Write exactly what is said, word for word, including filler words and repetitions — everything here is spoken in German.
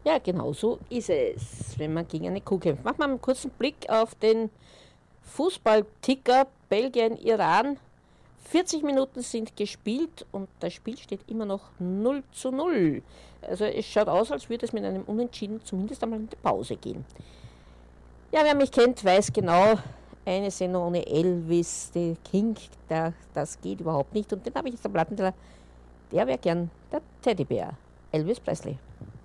Ja, genau so ist es, wenn man gegen eine Kuh kämpft. Machen wir einen kurzen Blick auf den Fußballticker Belgien-Iran. vierzig Minuten sind gespielt und das Spiel steht immer noch null zu null. Also es schaut aus, als würde es mit einem Unentschieden zumindest einmal in die Pause gehen. Ja, wer mich kennt, weiß genau, eine Sendung ohne Elvis, der King, der, das geht überhaupt nicht. Und den habe ich jetzt am Plattenteller, der wäre gern der Teddybär, Elvis Presley.